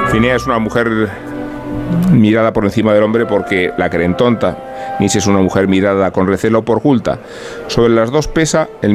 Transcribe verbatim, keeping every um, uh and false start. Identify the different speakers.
Speaker 1: Finea es una mujer mirada por encima del hombre porque la creen tonta. Nietzsche es una mujer mirada con recelo por culta. Sobre las dos pesa el